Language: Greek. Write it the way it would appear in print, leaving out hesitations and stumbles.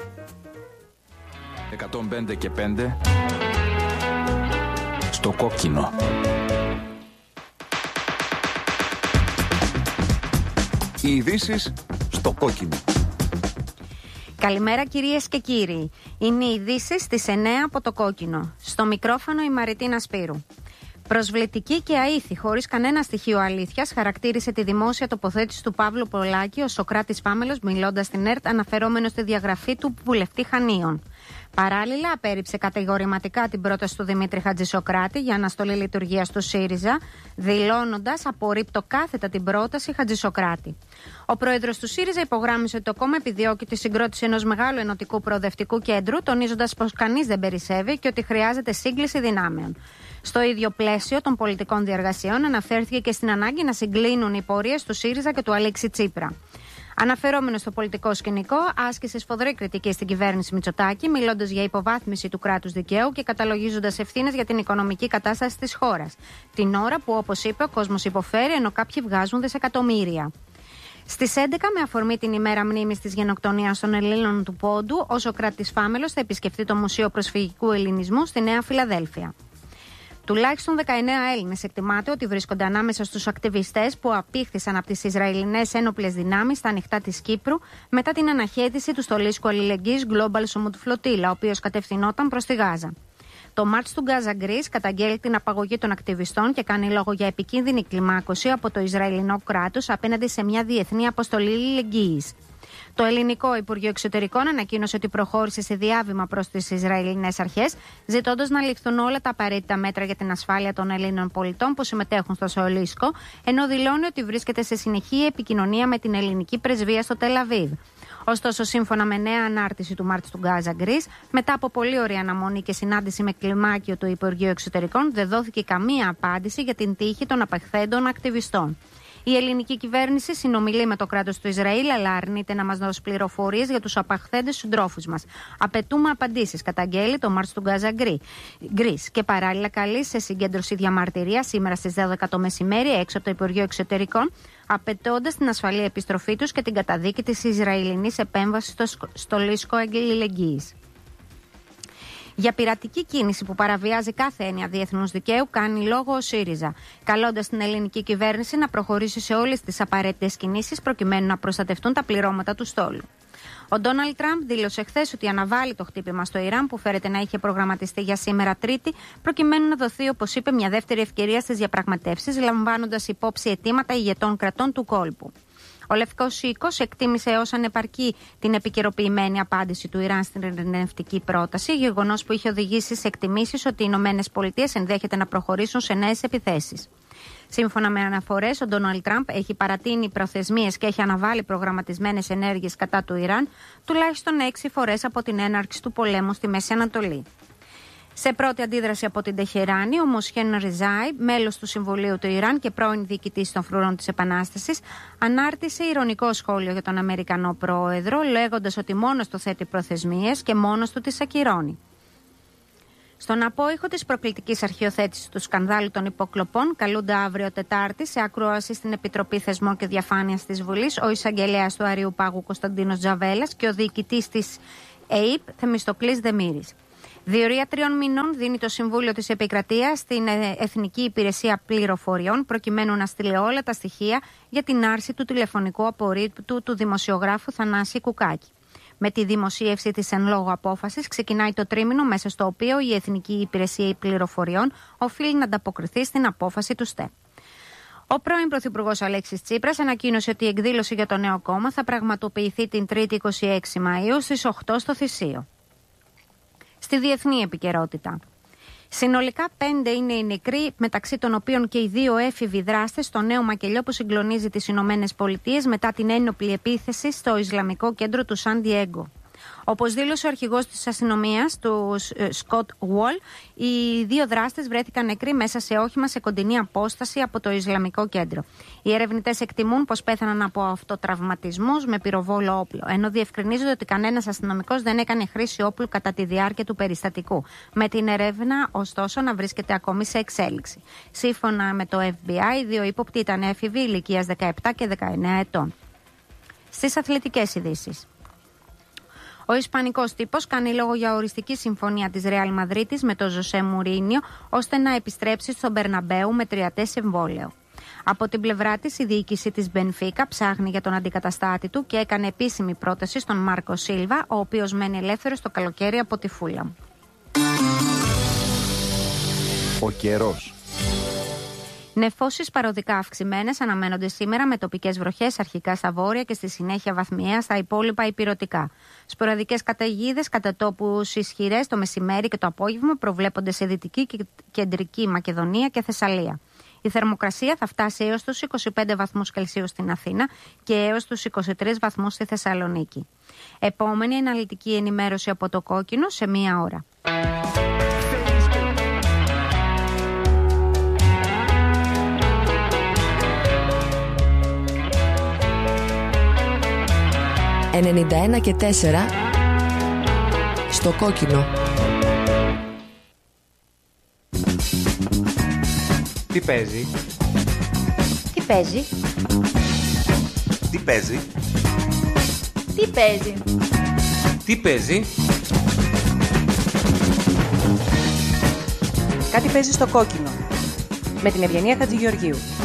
105 και 5 στο κόκκινο. Οι ειδήσεις στο κόκκινο. Καλημέρα κυρίες και κύριοι. Είναι οι ειδήσεις στις 9 από το κόκκινο. Στο μικρόφωνο η Μαριτίνα Σπύρου. Προσβλητική και αήθη, χωρίς κανένα στοιχείο αλήθειας, χαρακτήρισε τη δημόσια τοποθέτηση του Παύλου Πολάκη ο Σωκράτης Φάμελος, μιλώντας στην ΕΡΤ, αναφερόμενος στη διαγραφή του βουλευτή Χανίων. Παράλληλα, απέρριψε κατηγορηματικά την πρόταση του Δημήτρη Χατζησοκράτη για αναστολή λειτουργίας του ΣΥΡΙΖΑ, δηλώνοντας «Απορρίπτω κάθετα την πρόταση Χατζησοκράτη». Ο πρόεδρος του ΣΥΡΙΖΑ υπογράμμισε ότι το κόμμα επιδιώκει τη συγκρότηση ενός μεγάλου ενωτικού προοδευτικού κέντρου, τονίζοντας πως κανείς δεν περισσεύει και ότι χρειάζεται σύγκληση δυνάμεων. Στο ίδιο πλαίσιο των πολιτικών διαργασιών, αναφέρθηκε και στην ανάγκη να συγκλίνουν οι πορείες του ΣΥΡΙΖΑ και του Αλέξη Τσίπρα. Αναφερόμενο στο πολιτικό σκηνικό, άσκησε σφοδρή κριτική στην κυβέρνηση Μητσοτάκη, μιλώντας για υποβάθμιση του κράτους δικαίου και καταλογίζοντας ευθύνες για την οικονομική κατάσταση της χώρας. Την ώρα που, όπως είπε, ο κόσμος υποφέρει ενώ κάποιοι βγάζουν δισεκατομμύρια. Στις 11, με αφορμή την ημέρα μνήμης της γενοκτονίας των Ελλήνων του Πόντου, ο Σωκράτης Φάμελος θα επισκεφτεί το Μουσείο Προσφυγικού Ελληνισμού στη Νέα Φιλαδέλφια. Τουλάχιστον 19 Έλληνες εκτιμάται ότι βρίσκονται ανάμεσα στους ακτιβιστές που απήχθησαν από τις Ισραηλινές ένοπλες δυνάμεις στα ανοιχτά της Κύπρου μετά την αναχέτηση του στολίσκου αλληλεγγύης Global Summit Flotilla, ο οποίος κατευθυνόταν προς τη Γάζα. Το Μάρτς του Gaza Greece καταγγέλει την απαγωγή των ακτιβιστών και κάνει λόγο για επικίνδυνη κλιμάκωση από το Ισραηλινό κράτος απέναντι σε μια διεθνή αποστολή αλληλεγγύης. Το ελληνικό Υπουργείο Εξωτερικών ανακοίνωσε ότι προχώρησε σε διάβημα προς τις Ισραηλινές αρχές, ζητώντας να ληφθούν όλα τα απαραίτητα μέτρα για την ασφάλεια των Ελλήνων πολιτών που συμμετέχουν στο Στολίσκο, ενώ δηλώνει ότι βρίσκεται σε συνεχή επικοινωνία με την ελληνική πρεσβεία στο Τελ-Αβίβ. Ωστόσο, σύμφωνα με νέα ανάρτηση του Μάρτς του Gaza Greece, μετά από πολύ ωραία αναμονή και συνάντηση με κλιμάκιο του Υπουργείου Εξωτερικών, δεν δόθηκε καμία απάντηση για την τύχη των απαχθέντων ακτιβιστών. Η ελληνική κυβέρνηση συνομιλεί με το κράτος του Ισραήλ, αλλά αρνείται να μας δώσει πληροφορίες για τους απαχθέντες συντρόφους μας. Απαιτούμε απαντήσεις, καταγγέλει το Μάρτς του Gaza Greece. Και παράλληλα καλεί σε συγκέντρωση διαμαρτυρία σήμερα στις 12 το μεσημέρι έξω από το Υπουργείο Εξωτερικών, απαιτώντας την ασφαλή επιστροφή τους και την καταδίκη της Ισραηλινής επέμβασης στο στολίσκο αλληλεγγύης. Για πειρατική κίνηση που παραβιάζει κάθε έννοια διεθνούς δικαίου, κάνει λόγο ο ΣΥΡΙΖΑ, καλώντας την ελληνική κυβέρνηση να προχωρήσει σε όλες τις απαραίτητες κινήσεις προκειμένου να προστατευτούν τα πληρώματα του στόλου. Ο Ντόναλντ Τραμπ δήλωσε χθες ότι αναβάλει το χτύπημα στο Ιράν που φέρεται να είχε προγραμματιστεί για σήμερα Τρίτη, προκειμένου να δοθεί, όπως είπε, μια δεύτερη ευκαιρία στις διαπραγματεύσεις, λαμβάνοντας υπόψη αιτήματα ηγετών κρατών του κόλπου. Ο Λευκός Οίκος εκτίμησε ως ανεπαρκή την επικαιροποιημένη απάντηση του Ιράν στην ειρηνευτική πρόταση, γεγονός που είχε οδηγήσει σε εκτιμήσεις ότι οι ΗΠΑ ενδέχεται να προχωρήσουν σε νέες επιθέσεις. Σύμφωνα με αναφορές, ο Ντόναλντ Τραμπ έχει παρατείνει προθεσμίες και έχει αναβάλει προγραμματισμένες ενέργειες κατά του Ιράν τουλάχιστον 6 φορές από την έναρξη του πολέμου στη Μέση Ανατολή. Σε πρώτη αντίδραση από την Τεχεράνη, ο Μοσχέν Ριζάι, μέλος του Συμβουλίου του Ιράν και πρώην διοικητής των φρουρών της Επανάστασης, ανάρτησε ηρωνικό σχόλιο για τον Αμερικανό πρόεδρο, λέγοντας ότι μόνος του θέτει προθεσμίες και μόνος του τις ακυρώνει. Στον απόϊχο της προκλητικής αρχιοθέτησης του σκανδάλου των υποκλοπών, καλούνται αύριο Τετάρτη σε ακρόαση στην Επιτροπή Θεσμών και Διαφάνειας της Βουλής ο εισαγγελέας του Αριού Πάγου Κωνσταντίνος Τζαβέλας και ο διοικητής της ΕΥΠ Θεμιστοκλής Δεμήρης. Διορία 3 μηνών δίνει το Συμβούλιο της Επικρατείας στην Εθνική Υπηρεσία Πληροφοριών προκειμένου να στείλει όλα τα στοιχεία για την άρση του τηλεφωνικού απορρίτου του δημοσιογράφου Θανάση Κουκάκη. Με τη δημοσίευση της εν λόγω απόφασης ξεκινάει το τρίμηνο μέσα στο οποίο η Εθνική Υπηρεσία Πληροφοριών οφείλει να ανταποκριθεί στην απόφαση του ΣΤΕ. Ο πρώην Πρωθυπουργός Αλέξης Τσίπρας ανακοίνωσε ότι η εκδήλωση για το νέο κόμμα θα πραγματοποιηθεί την 3η 26 Μαΐου στις 8 στο Θησείο. Στη διεθνή επικαιρότητα. Συνολικά 5 είναι οι νεκροί, μεταξύ των οποίων και οι 2 έφηβοι δράστες στο νέο μακελιό που συγκλονίζει τις Ηνωμένες Πολιτείες μετά την ένοπλη επίθεση στο Ισλαμικό κέντρο του Σαν Διέγκο. Όπως δήλωσε ο αρχηγός της αστυνομίας, του Σκοτ Γουόλ, οι 2 δράστες βρέθηκαν νεκροί μέσα σε όχημα σε κοντινή απόσταση από το Ισλαμικό κέντρο. Οι ερευνητές εκτιμούν πως πέθαναν από αυτοτραυματισμούς με πυροβόλο όπλο, ενώ διευκρινίζονται ότι κανένας αστυνομικός δεν έκανε χρήση όπλου κατά τη διάρκεια του περιστατικού. Με την ερεύνα, ωστόσο, να βρίσκεται ακόμη σε εξέλιξη. Σύμφωνα με το FBI, οι 2 ύποπτοι ήταν έφηβοι ηλικίας 17 και 19 ετών. Στις αθλητικές ειδήσεις. Ο Ισπανικός τύπος κάνει λόγο για οριστική συμφωνία της Ρεάλ Μαδρίτης με τον Ζωσέ Μουρίνιο, ώστε να επιστρέψει στον Μπερναμπέου με 3 συμβόλαιο. Από την πλευρά της, η διοίκηση της Μπενφίκα ψάχνει για τον αντικαταστάτη του και έκανε επίσημη πρόταση στον Μάρκο Σίλβα, ο οποίος μένει ελεύθερος το καλοκαίρι από τη Φούλαμ. Ο καιρός. Νεφώσεις παροδικά αυξημένες αναμένονται σήμερα, με τοπικές βροχές αρχικά στα βόρεια και στη συνέχεια βαθμιαία στα υπόλοιπα ηπειρωτικά. Σποραδικές καταιγίδες κατά τόπους ισχυρές το μεσημέρι και το απόγευμα προβλέπονται σε δυτική και κεντρική Μακεδονία και Θεσσαλία. Η θερμοκρασία θα φτάσει έως τους 25 βαθμούς Κελσίου στην Αθήνα και έως τους 23 βαθμούς στη Θεσσαλονίκη. Επόμενη αναλυτική ενημέρωση από το Κόκκινο σε 1 ώρα. «91 και 4» στο Κόκκινο. Τι παίζει? Τι παίζει? Τι παίζει? Τι παίζει? Τι παίζει? Κάτι παίζει στο Κόκκινο με την Ευγενία Χατζηγεωργίου.